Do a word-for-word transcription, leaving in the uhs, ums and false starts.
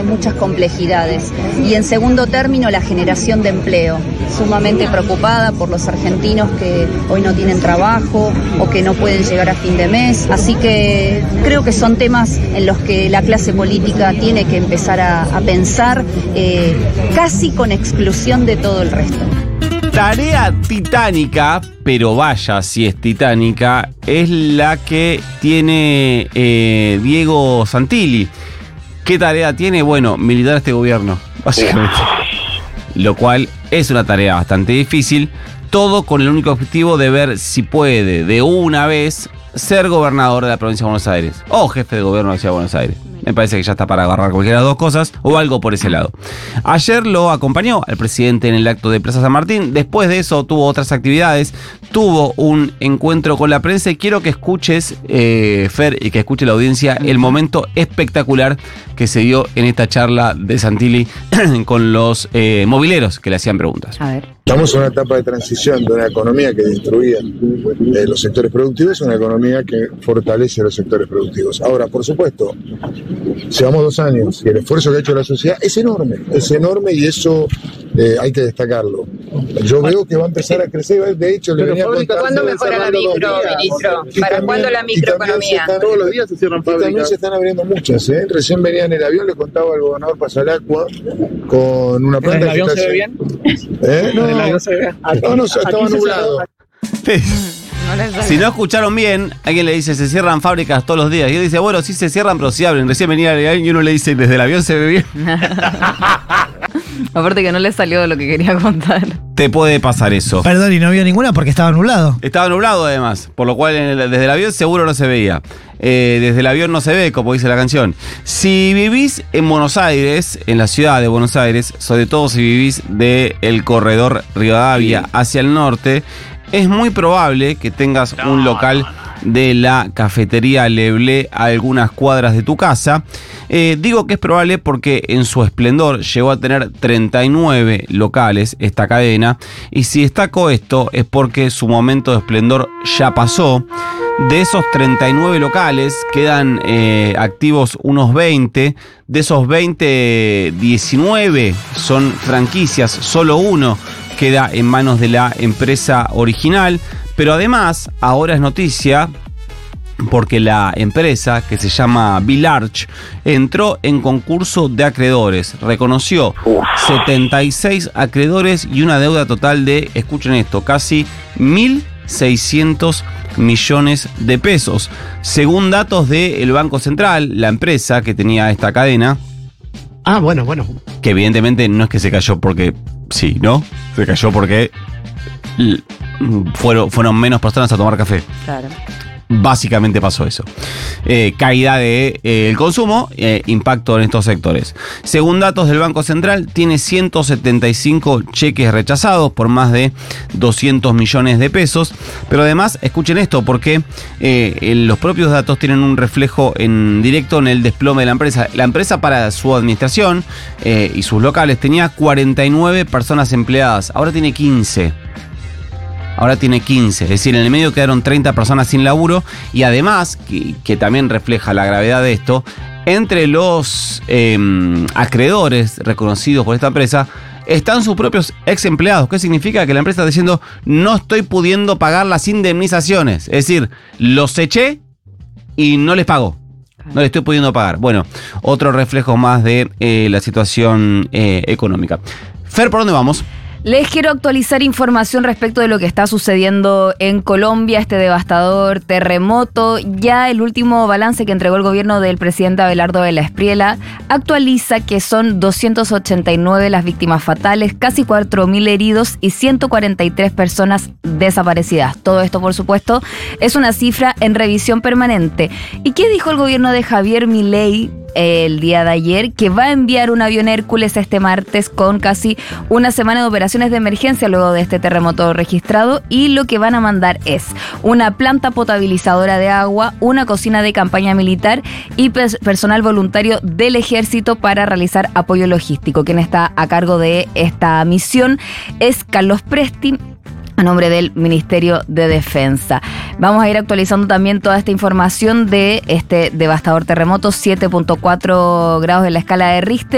muchas complejidades. Y en segundo término, la generación de empleo. Sumamente preocupada por los argentinos que hoy no tienen trabajo o que no pueden llegar a fin de mes. Así que creo que son temas en los que la clase política tiene que empezar a, a pensar, eh, casi con exclusión de todo el resto. Tarea titánica, pero vaya si es titánica, es la que tiene eh, Diego Santilli. ¿Qué tarea tiene? Bueno, militar este gobierno, básicamente. Lo cual es una tarea bastante difícil, todo con el único objetivo de ver si puede de una vez ser gobernador de la provincia de Buenos Aires o jefe de gobierno de la ciudad de Buenos Aires. Me parece que ya está para agarrar cualquiera de las dos cosas o algo por ese lado. Ayer lo acompañó al presidente en el acto de Plaza San Martín. Después de eso tuvo otras actividades. Tuvo un encuentro con la prensa y quiero que escuches, eh, Fer, y que escuche la audiencia, el momento espectacular que se dio en esta charla de Santilli con los eh, mobileros que le hacían preguntas. A ver. Estamos en una etapa de transición de una economía que destruía eh, los sectores productivos a una economía que fortalece los sectores productivos. Ahora, por supuesto, llevamos dos años y el esfuerzo que ha hecho la sociedad es enorme, es enorme y eso eh, hay que destacarlo. Yo veo que va a empezar a crecer, de hecho le venía a contar... ¿Cuándo mejora la micro, ministro? ¿Para cuándo la microeconomía? Todos los días se cierran fábricas. También se están abriendo muchas, ¿eh? Recién venía en el avión, le contaba al gobernador Pasalacqua con una planta... ¿El avión se ve bien? ¿Eh? No, ¿El avión se ve bien? no, no, estaba nublado. Si no escucharon bien, alguien le dice se cierran fábricas todos los días. Y él dice, bueno, sí se cierran, pero sí abren. Recién venía el avión y uno le dice, desde el avión se ve bien. Aparte que no le salió lo que quería contar. Te puede pasar eso. Perdón, y no vio ninguna porque estaba nublado. Estaba nublado además, por lo cual en el, desde el avión seguro no se veía. Eh, desde el avión no se ve, como dice la canción. Si vivís en Buenos Aires, en la ciudad de Buenos Aires, sobre todo si vivís del corredor Rivadavia hacia el norte, es muy probable que tengas un local de la cafetería Leblé a algunas cuadras de tu casa. Eh, digo que es probable porque en su esplendor llegó a tener treinta y nueve locales esta cadena, y si destaco esto es porque su momento de esplendor ya pasó. De esos treinta y nueve locales quedan eh, activos unos veinte. De esos veinte, diecinueve son franquicias, solo uno queda en manos de la empresa original. Pero además, ahora es noticia porque la empresa, que se llama Village, entró en concurso de acreedores. Reconoció setenta y seis acreedores y una deuda total de, escuchen esto, casi mil seiscientos millones de pesos. Según datos del Banco Central, la empresa que tenía esta cadena... Ah, bueno, bueno. Que evidentemente no es que se cayó porque sí, ¿no? Se cayó porque fueron, fueron menos personas a tomar café. Claro. Básicamente pasó eso. Eh, caída del de, eh, consumo, eh, impacto en estos sectores. Según datos del Banco Central, tiene ciento setenta y cinco cheques rechazados por más de doscientos millones de pesos. Pero además, escuchen esto, porque eh, los propios datos tienen un reflejo en directo en el desplome de la empresa. La empresa, para su administración eh, y sus locales, tenía cuarenta y nueve personas empleadas. Ahora tiene quince. Ahora tiene quince, es decir, en el medio quedaron treinta personas sin laburo y además, que, que también refleja la gravedad de esto, entre los eh, acreedores reconocidos por esta empresa están sus propios ex empleados. ¿Qué significa? Que la empresa está diciendo no estoy pudiendo pagar las indemnizaciones, es decir, los eché y no les pago. No le estoy pudiendo pagar. Bueno, otro reflejo más de eh, la situación eh, económica. Fer, ¿por dónde vamos? Les quiero actualizar información respecto de lo que está sucediendo en Colombia, este devastador terremoto. Ya el último balance que entregó el gobierno del presidente Abelardo de la Espriella actualiza que son doscientas ochenta y nueve las víctimas fatales, casi cuatro mil heridos y ciento cuarenta y tres personas desaparecidas. Todo esto, por supuesto, es una cifra en revisión permanente. ¿Y qué dijo el gobierno de Javier Milei el día de ayer? Que va a enviar un avión Hércules este martes con casi una semana de operaciones de emergencia luego de este terremoto registrado, y lo que van a mandar es una planta potabilizadora de agua, una cocina de campaña militar y personal voluntario del ejército para realizar apoyo logístico. Quien está a cargo de esta misión es Carlos Presti, a nombre del Ministerio de Defensa. Vamos a ir actualizando también toda esta información de este devastador terremoto, siete punto cuatro grados en la escala de Richter.